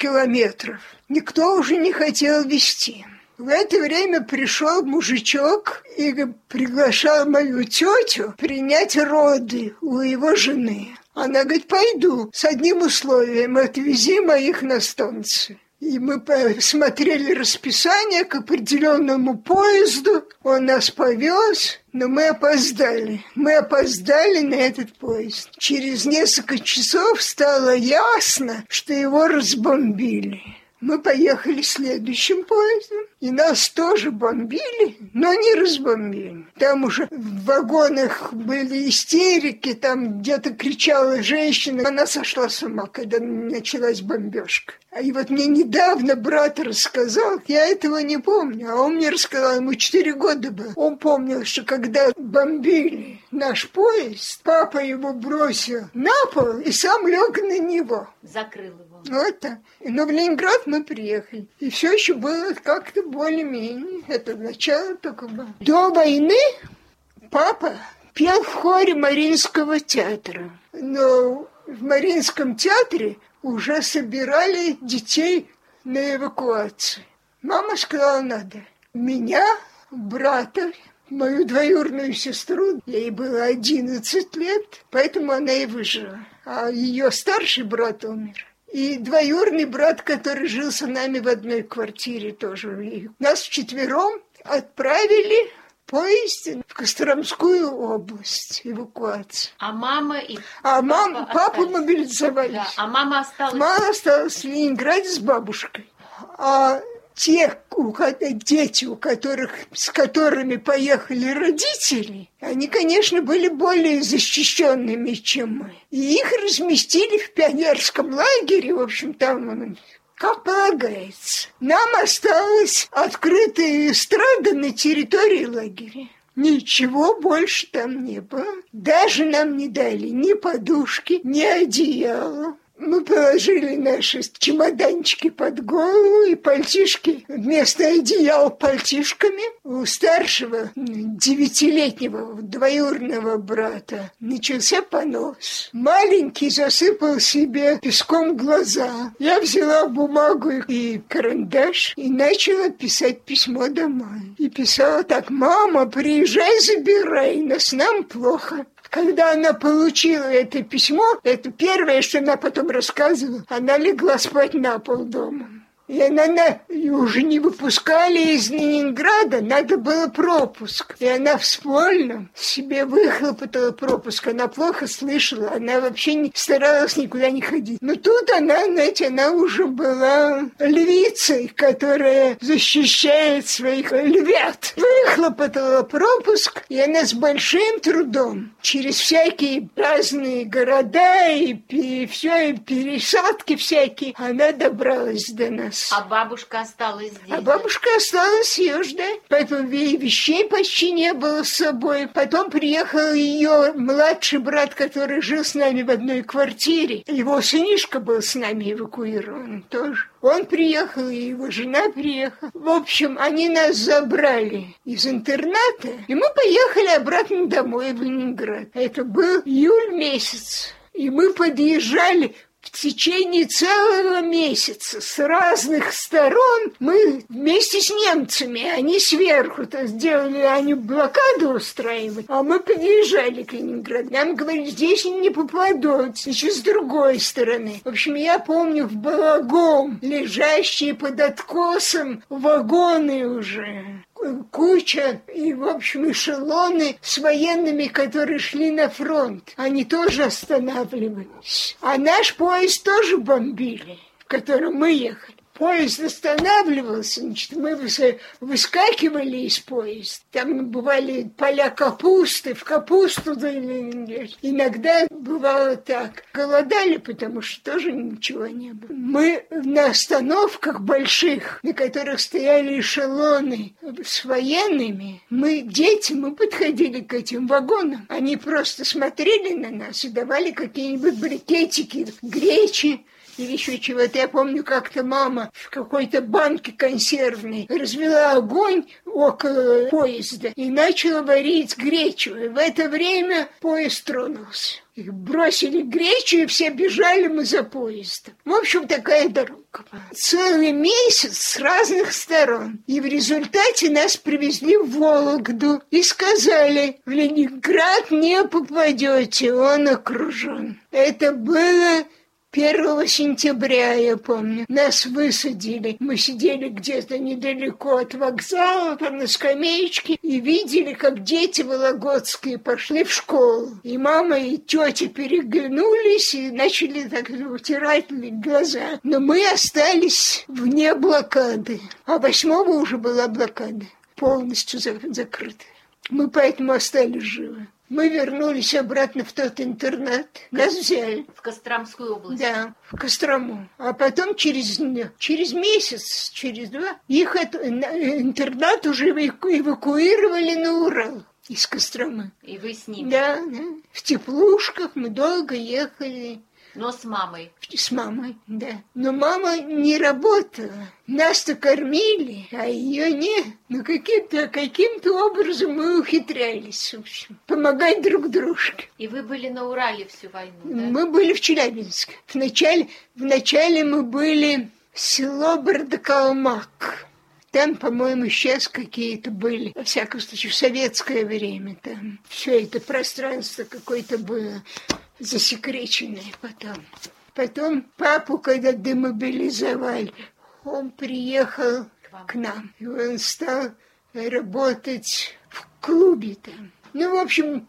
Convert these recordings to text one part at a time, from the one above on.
километров. Никто уже не хотел везти. В это время пришел мужичок и приглашал мою тетю принять роды у его жены. Она говорит, пойду, с одним условием, отвези моих на станцию. И мы посмотрели расписание к определенному поезду. Он нас повез, но мы опоздали. Мы опоздали на этот поезд. Через несколько часов стало ясно, что его разбомбили. Мы поехали следующим поездом, и нас тоже бомбили, но не разбомбили. Там уже в вагонах были истерики, там где-то кричала женщина. Она сошла с ума, когда началась бомбежка. И вот мне недавно брат рассказал, я этого не помню, а он мне рассказал, ему 4 года было. Он помнил, что когда бомбили наш поезд, папа его бросил на пол и сам лег на него. Закрыл его. Вот так. Но в Ленинград мы приехали. И все еще было как-то более-менее. Это начало только было. До войны папа пел в хоре Мариинского театра. Но в Мариинском театре уже собирали детей на эвакуацию. Мама сказала, надо. Меня, брата, мою двоюродную сестру, ей было 11 лет, поэтому она и выжила. А ее старший брат умер. И двоюродный брат, который жил с нами в одной квартире тоже. И нас вчетвером отправили в поезде в Костромскую область, эвакуацию. А мама и папу мобилизовали. Да. А мама осталась? Мама осталась в Ленинграде с бабушкой. А те дети, с которыми поехали родители, они, конечно, были более защищенными, чем мы. И их разместили в пионерском лагере, в общем, там, как полагается. Нам осталась открытая эстрада на территории лагеря. Ничего больше там не было. Даже нам не дали ни подушки, ни одеяла. Мы положили наши чемоданчики под голову и пальтишки вместо одеял пальтишками. У старшего 9-летнего двоюродного брата начался понос. Маленький засыпал себе песком глаза. Я взяла бумагу и карандаш и начала писать письмо домой. И писала так: «Мама, приезжай, забирай нас, нам плохо». Когда она получила это письмо, это первое, что она потом рассказывала, она легла спать на пол дома. И она уже не выпускали из Ленинграда, надо было пропуск. И она вспомнила, себе выхлопотала пропуск. Она плохо слышала, она вообще не старалась никуда не ходить. Но тут она, знаете, она уже была львицей, которая защищает своих львят. Выхлопотала пропуск, и она с большим трудом через всякие разные города и все, и пересадки всякие, она добралась до нас. А бабушка осталась здесь? А бабушка осталась ее ждать. Поэтому вещей почти не было с собой. Потом приехал ее младший брат, который жил с нами в одной квартире. Его сынишка был с нами эвакуирован тоже. Он приехал, и его жена приехала. В общем, они нас забрали из интерната, и мы поехали обратно домой в Ленинград. Это был июль месяц. И мы подъезжали в течение целого месяца с разных сторон. Мы вместе с немцами, они сверху-то сделали, они блокаду устраивали, а мы подъезжали к Ленинграду. Нам говорили, здесь не попадут, еще с другой стороны. В общем, я помню в Балагом лежащие под откосом вагоны уже. Куча и, в общем, эшелоны с военными, которые шли на фронт. Они тоже останавливались. А наш поезд тоже бомбили, в котором мы ехали. Поезд останавливался, значит, мы выскакивали из поезда. Там бывали поля капусты, в капусту иногда бывало так. Голодали, потому что тоже ничего не было. Мы на остановках больших, на которых стояли эшелоны с военными, мы подходили к этим вагонам. Они просто смотрели на нас и давали какие-нибудь брикетики, гречи, или еще чего-то. Я помню, как-то мама в какой-то банке консервной развела огонь около поезда и начала варить гречу. И в это время поезд тронулся. Их бросили гречу, и все бежали мы за поездом. В общем, такая дорога. Целый месяц с разных сторон. И в результате нас привезли в Вологду и сказали: в Ленинград не попадете, он окружен. Это было 1 сентября, я помню. Нас высадили. Мы сидели где-то недалеко от вокзала, там на скамеечке, и видели, как дети вологодские пошли в школу. И мама и тетя переглянулись и начали так утирать глаза. Но мы остались вне блокады. А 8-го уже была блокада. Полностью закрыта. Мы поэтому остались живы. Мы вернулись обратно в тот интернат. Нас взяли. В Костромскую область? Да, в Кострому. А потом через месяц, через 2, их интернат уже эвакуировали на Урал из Костромы. И вы с ними? Да. В теплушках мы долго ехали. Но с мамой? С мамой, да. Но мама не работала. Нас-то кормили, а ее нет. Но каким-то образом мы ухитрялись, в общем, помогать друг дружке. И вы были на Урале всю войну, да? Мы были в Челябинске. Вначале мы были село Бардакалмак. Там, по-моему, сейчас какие-то были, во всяком случае, в советское время там. Все это пространство какое-то было засекреченное потом. Потом папу, когда демобилизовали, он приехал к нам. И он стал работать в клубе там. Ну, в общем,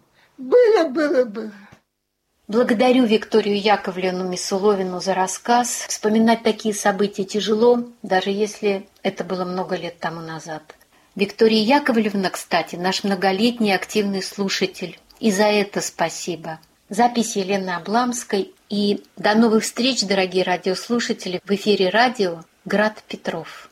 было. Благодарю Викторию Яковлевну Мисуловину за рассказ. Вспоминать такие события тяжело, даже если это было много лет тому назад. Виктория Яковлевна, кстати, наш многолетний активный слушатель. И за это спасибо. Запись Елены Обламской. И до новых встреч, дорогие радиослушатели, в эфире радио «Град Петров».